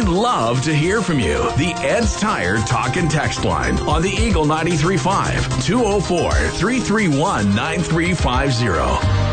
We'd love to hear from you. The Ed's Tire Talk and Text line on the Eagle 93.5, 204-331-9350.